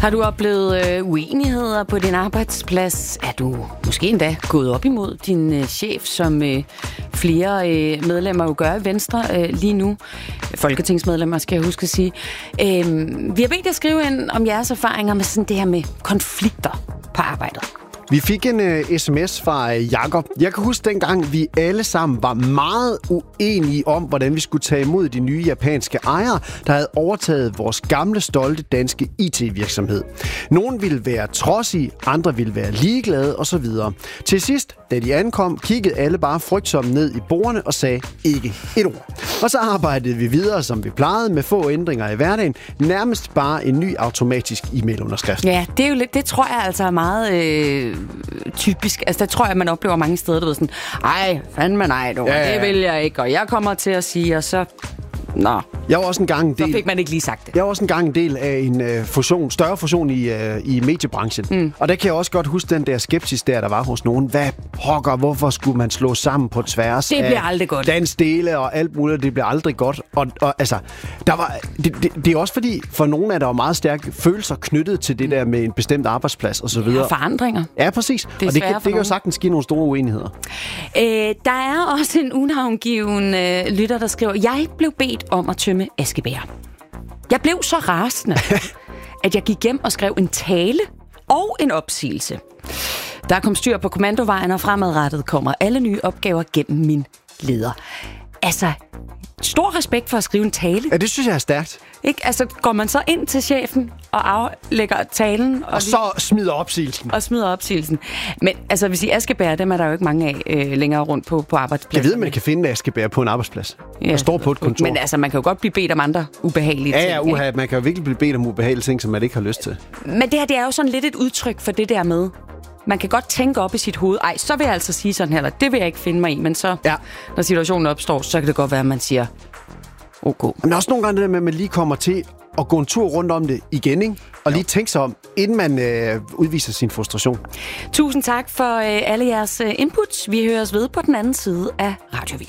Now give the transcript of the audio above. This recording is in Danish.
Har du oplevet uenigheder på din arbejdsplads? Er du måske endda gået op imod din chef, som flere medlemmer jo gør i Venstre lige nu? Folketingsmedlemmer, skal jeg huske at sige. Vi har bedt jer skrive ind om jeres erfaringer med sådan det her med konflikter på arbejdet. Vi fik en sms fra Jakob. Jeg kan huske dengang, vi alle sammen var meget uenige om, hvordan vi skulle tage imod de nye japanske ejere, der havde overtaget vores gamle, stolte danske IT-virksomhed. Nogle ville være trodsige, andre ville være ligeglade osv. Til sidst, da de ankom, kiggede alle bare frygtsomt ned i bordene og sagde ikke et ord. Og så arbejdede vi videre, som vi plejede, med få ændringer i hverdagen. Nærmest bare en ny automatisk e-mailunderskrift. Ja, det er jo lidt, det tror jeg altså er meget typisk. Altså, der tror jeg, man oplever mange steder, du ved sådan, ej, fandme nej, du, ja. Det vil jeg ikke, og jeg kommer til at sige, og så... Nå. Jeg var også en gang så fik man ikke lige sagt det. Jeg var også en gang en del af en større fusion i mediebranchen. Og der kan jeg også godt huske den der skepsis der var hos nogen. Hvad pokker, hvorfor skulle man slå sammen på tværs det bliver aldrig godt. Dansk dele og alt muligt, det bliver aldrig godt. Og altså, det er også fordi, for nogen er der jo meget stærke følelser knyttet til det der med en bestemt arbejdsplads og så videre. Ja, forandringer. Ja, præcis. Det kan jo sagtens give nogle store uenigheder. Der er også en unavngiven lytter, der skriver, jeg blev bedt om at tømme askebær. Jeg blev så rasende, at jeg gik hjem og skrev en tale og en opsigelse. Der kom styr på kommandovejen, og fremadrettet kommer alle nye opgaver gennem min leder. Altså, stor respekt for at skrive en tale. Ja, det synes jeg er stærkt. Ikke? Altså, går man så ind til chefen og aflægger talen... Og så smider opsigelsen. Men altså, hvis I askebær, dem er der jo ikke mange af længere rundt på arbejdspladsen. Jeg ved, at man kan finde askebær på en arbejdsplads. Ja, der står på et kontor. Men altså, man kan jo godt blive bedt om andre ubehagelige ting. Ja, man kan jo virkelig blive bedt om ubehagelige ting, som man ikke har lyst til. Men det her, det er jo sådan lidt et udtryk for det der med... Man kan godt tænke op i sit hoved, så vil jeg altså sige sådan her, eller det vil jeg ikke finde mig i, men så, når situationen opstår, så kan det godt være, at man siger, okay. Men også nogle gange det der med, at man lige kommer til at gå en tur rundt om det igen, ikke? Og lige tænke sig om, inden man udviser sin frustration. Tusind tak for alle jeres inputs. Vi høres ved på den anden side af Radioavis.